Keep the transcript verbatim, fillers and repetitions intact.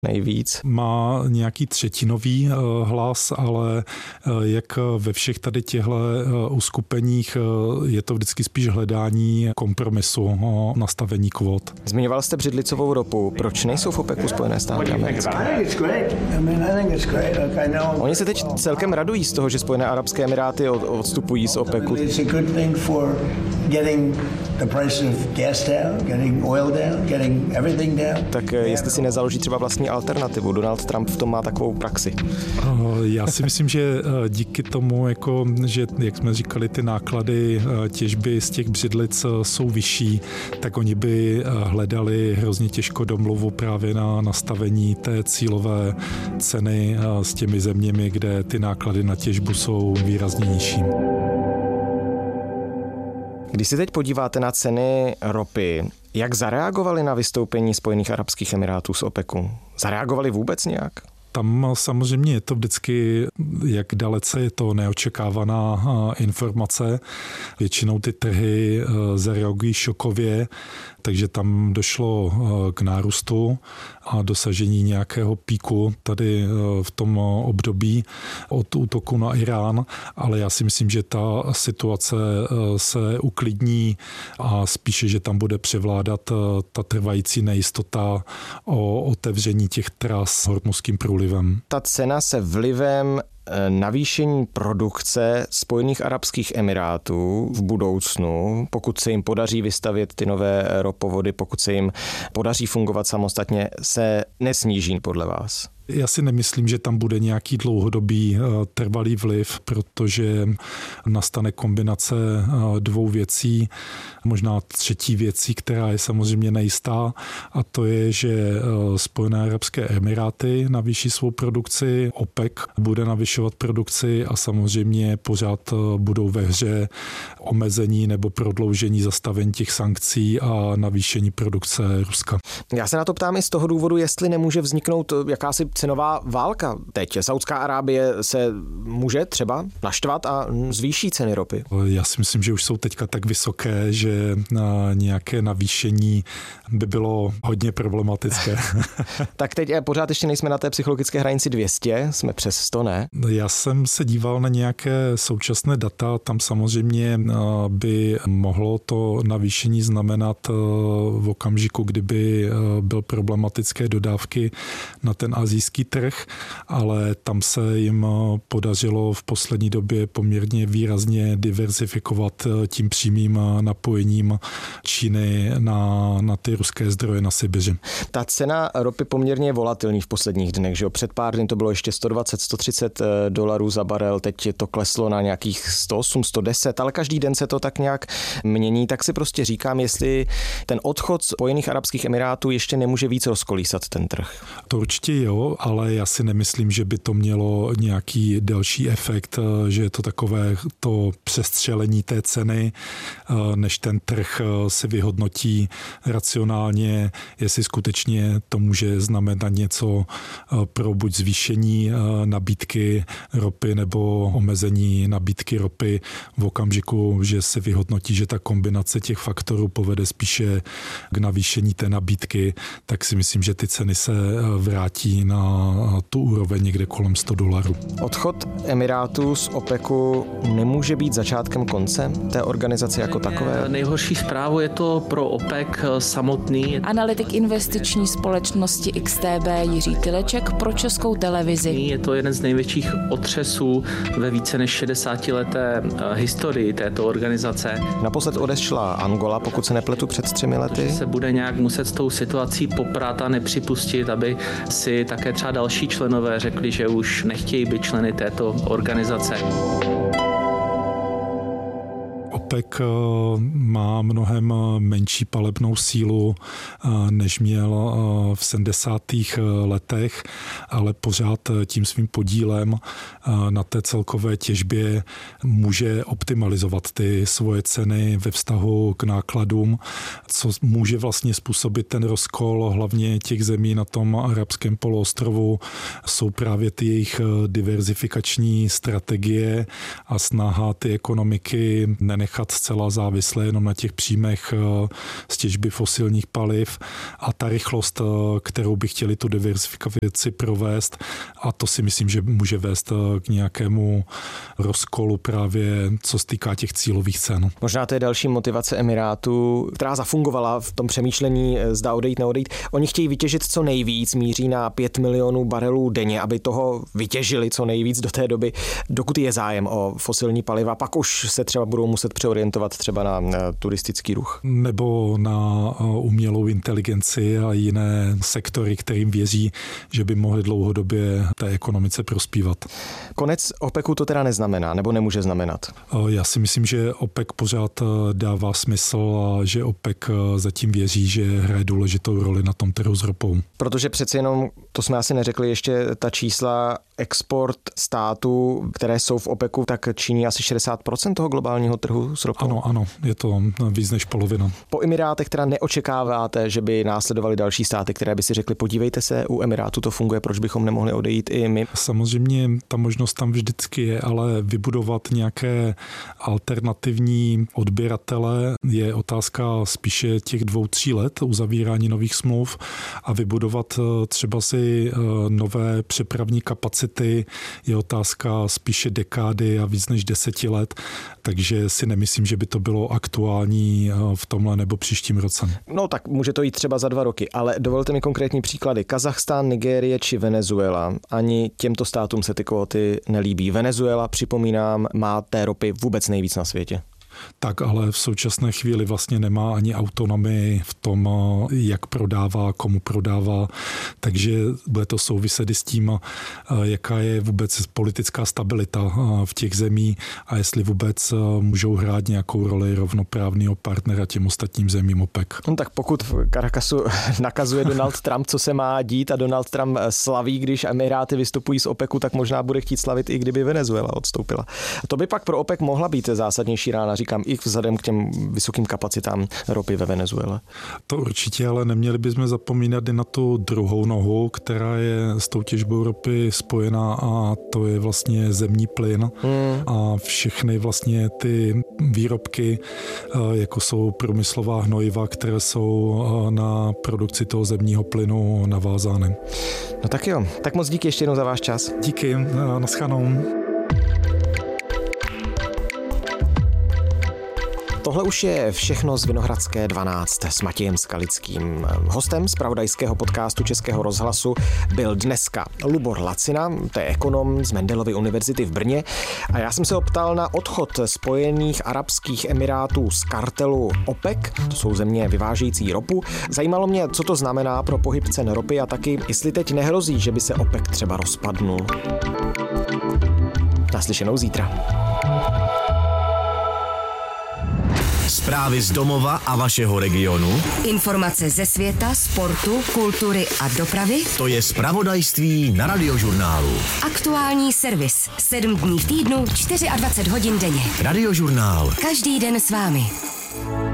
nejvíc? Má nějaký třetinový hlas, ale jak ve všech tady těchto uskupeních je to vždycky spíš hledání kompromisu o nastavení kvót. Zmiňoval jste břidlicovou ropu. Proč nejsou v OPECu Spojené státy americké? Oni se teď celkem radují z toho, že Spojené arabské emiráty odstupují z OPECu. Tak jestli si nezaloží třeba vlastní alternativu. Donald Trump v tom má takovou praxi. Já si myslím, že díky tomu, jako, že jak jsme říkali, ty náklady těžby z těch břidlic jsou vyšší, tak oni by hledali hrozně těžko domluvu právě na nastavení té cílové ceny s těmi zeměmi, kde ty náklady na těžbu jsou výrazně nižší. Když se teď podíváte na ceny ropy, jak zareagovali na vystoupení Spojených arabských emirátů z OPECu? Zareagovali vůbec nějak? Tam samozřejmě je to vždycky, jak dalece je to neočekávaná informace. Většinou ty trhy zareagují šokově, takže tam došlo k nárůstu a dosažení nějakého píku tady v tom období od útoku na Irán, ale já si myslím, že ta situace se uklidní a spíše, že tam bude převládat ta trvající nejistota o otevření těch tras hormuzským průlivem. Ta cena se vlivem navýšení produkce Spojených arabských emirátů v budoucnu, pokud se jim podaří vystavět ty nové ropovody, pokud se jim podaří fungovat samostatně, se nesníží podle vás? Já si nemyslím, že tam bude nějaký dlouhodobý trvalý vliv, protože nastane kombinace dvou věcí, možná třetí věcí, která je samozřejmě nejistá, a to je, že Spojené arabské emiráty navýší svou produkci, OPEC bude navyšovat produkci a samozřejmě pořád budou ve hře omezení nebo prodloužení zastavení těch sankcí a navýšení produkce Ruska. Já se na to ptám i z toho důvodu, jestli nemůže vzniknout jakási cenová válka teď. Saudská Arábie se může třeba naštvat a zvýší ceny ropy. Já si myslím, že už jsou teďka tak vysoké, že na nějaké navýšení by bylo hodně problematické. Tak teď pořád ještě nejsme na té psychologické hranici dvě stě, jsme přes sto, ne? Já jsem se díval na nějaké současné data, tam samozřejmě by mohlo to navýšení znamenat v okamžiku, kdyby byl problematické dodávky na ten asijský trh, ale tam se jim podařilo v poslední době poměrně výrazně diverzifikovat tím přímým napojením Číny na, na ty ruské zdroje na Sibiři. Ta cena ropy poměrně je volatilní v posledních dnech, že jo? Před pár dny to bylo ještě sto dvacet, sto třicet dolarů za barel, teď to kleslo na nějakých sto osm, sto deset, ale každý den se to tak nějak mění, tak si prostě říkám, jestli ten odchod Spojených arabských emirátů ještě nemůže víc rozkolísat ten trh. To určitě jo, ale já si nemyslím, že by to mělo nějaký další efekt, že je to takové to přestřelení té ceny, než ten trh si vyhodnotí racionálně, jestli skutečně to může znamenat něco pro buď zvýšení nabídky ropy nebo omezení nabídky ropy v okamžiku, že se vyhodnotí, že ta kombinace těch faktorů povede spíše k navýšení té nabídky, tak si myslím, že ty ceny se vrátí na tu úroveň někde kolem sto dolarů. Odchod Emirátů z OPECu nemůže být začátkem konce té organizace jako takové? Nejhorší zprávu je to pro OPEC samotný. Analytik investiční společnosti X T B Jiří Tyleček pro Českou televizi. Je to jeden z největších otřesů ve více než šedesátileté historii této organizace. Naposled odešla Angola, pokud se nepletu, před třemi lety. Se bude nějak muset s tou situací poprat a nepřipustit, aby si také třeba další členové řekli, že už nechtějí být členy této organizace. OPEC má mnohem menší palebnou sílu, než měl v sedmdesátých letech, ale pořád tím svým podílem na té celkové těžbě může optimalizovat ty svoje ceny ve vztahu k nákladům, co může vlastně způsobit ten rozkol hlavně těch zemí na tom arabském poloostrovu. Jsou právě ty jejich diverzifikační strategie a snaha ty ekonomiky nenechat nechat zcela závislé jenom na těch příjmech z těžby fosilních paliv a ta rychlost, kterou by chtěli tu diversifikaci provést, a to si myslím, že může vést k nějakému rozkolu právě co se týká těch cílových cen. Možná to je další motivace Emirátů, která zafungovala v tom přemýšlení, zda odejít, neodejít. Oni chtějí vytěžit co nejvíc, míří na pět milionů barelů denně, aby toho vytěžili co nejvíc do té doby, dokud je zájem o fosilní paliva, pak už se třeba budou muset přeorientovat třeba na, na turistický ruch. Nebo na umělou inteligenci a jiné sektory, kterým věří, že by mohly dlouhodobě té ekonomice prospívat. Konec OPECu to teda neznamená, nebo nemůže znamenat? Já si myslím, že OPEC pořád dává smysl a že OPEC zatím věří, že hraje důležitou roli na tom trhu s ropou. Protože přeci jenom, to jsme asi neřekli, ještě ta čísla export států, které jsou v OPECu, tak činí asi šedesát procent toho globálního trhu s ropou. Ano, ano, je to víc než polovina. Po Emirátech teda neočekáváte, že by následovaly další státy, které by si řekly, podívejte se, u Emirátu to funguje, proč bychom nemohli odejít i my? Samozřejmě ta možnost tam vždycky je, ale vybudovat nějaké alternativní odběratele je otázka spíše těch dvou, tří let uzavírání nových smluv a vybudovat třeba si nové přepravní kapacity je otázka spíše dekády a víc než deseti let, takže si nemyslím, že by to bylo aktuální v tomhle nebo příštím roce. No tak může to jít třeba za dva roky, ale dovolte mi konkrétní příklady. Kazachstán, Nigérie či Venezuela. Ani těmto státům se ty kvóty nelíbí. Venezuela, připomínám, má té ropy vůbec nejvíc na světě. Tak ale v současné chvíli vlastně nemá ani autonomii v tom, jak prodává, komu prodává, takže bude to souviset i s tím, jaká je vůbec politická stabilita v těch zemí a jestli vůbec můžou hrát nějakou roli rovnoprávného partnera těm ostatním zemím OPEC. No tak pokud v Caracasu nakazuje Donald Trump, co se má dít a Donald Trump slaví, když Emiráty vystupují z OPECu, tak možná bude chtít slavit i kdyby Venezuela odstoupila. To by pak pro OPEC mohla být zásadnější rána, říkám, i vzhledem k těm vysokým kapacitám ropy ve Venezuele. To určitě, ale neměli bychom zapomínat i na tu druhou nohu, která je s tou těžbou ropy spojená a to je vlastně zemní plyn hmm. a všechny vlastně ty výrobky, jako jsou průmyslová hnojiva, které jsou na produkci toho zemního plynu navázány. No tak jo, tak moc díky ještě jednou za váš čas. Díky, naschledanou. Tohle už je všechno z Vinohradské dvanáct s Matějem Skalickým. Hostem z zpravodajského podcastu Českého rozhlasu byl dneska Lubor Lacina, to je ekonom z Mendelovy univerzity v Brně. A já jsem se optal na odchod Spojených arabských emirátů z kartelu OPEC, to jsou země vyvážející ropu. Zajímalo mě, co to znamená pro pohyb cen ropy a taky, jestli teď nehrozí, že by se OPEC třeba rozpadnul. Naslyšenou zítra. Zprávy z domova a vašeho regionu. Informace ze světa, sportu, kultury a dopravy. To je zpravodajství na Radiožurnálu. Aktuální servis. Sedm dní v týdnu, dvacet čtyři hodin denně. Radiožurnál. Každý den s vámi.